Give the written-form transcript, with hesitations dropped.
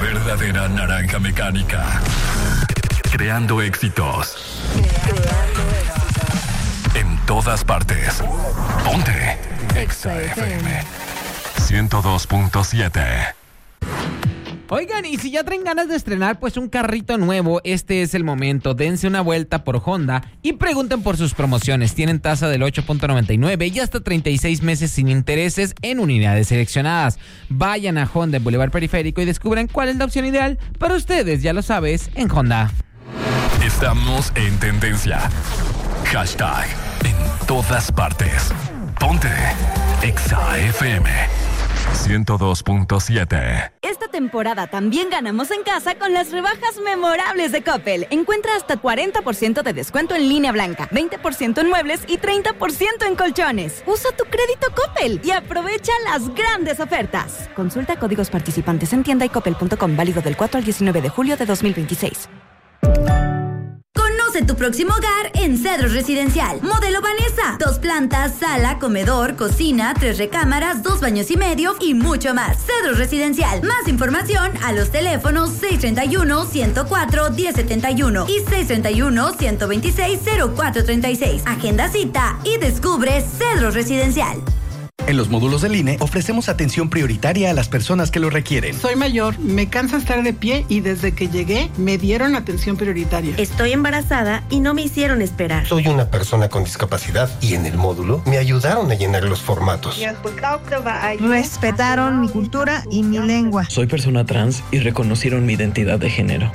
verdadera naranja mecánica. Creando éxitos. En todas partes. Ponte Exa FM 102.7. Oigan, y si ya traen ganas de estrenar pues un carrito nuevo, este es el momento. Dense una vuelta por Honda y pregunten por sus promociones. Tienen tasa del 8.99 y hasta 36 meses sin intereses en unidades seleccionadas. Vayan a Honda en Boulevard Periférico y descubran cuál es la opción ideal para ustedes, ya lo sabes, en Honda. Estamos en tendencia. Hashtag en todas partes. Ponte Exa FM 102.7. Esta temporada también ganamos en casa con las rebajas memorables de Coppel. Encuentra hasta 40% de descuento en línea blanca, 20% en muebles y 30% en colchones. Usa tu crédito Coppel y aprovecha las grandes ofertas. Consulta códigos participantes en tienda y coppel.com, válido del 4 al 19 de julio de 2026. Conoce tu próximo hogar en Cedros Residencial. Modelo Vanessa. 2 plantas, sala, comedor, cocina, 3 recámaras, 2 baños y medio y mucho más. Cedros Residencial. Más información a los teléfonos 631-104-1071 y 631-126-0436. Agenda cita y descubre Cedros Residencial. En los módulos del INE ofrecemos atención prioritaria a las personas que lo requieren. Soy mayor, me cansa estar de pie y desde que llegué me dieron atención prioritaria. Estoy embarazada y no me hicieron esperar. Soy una persona con discapacidad y en el módulo me ayudaron a llenar los formatos. Respetaron mi cultura y mi lengua. Soy persona trans y reconocieron mi identidad de género.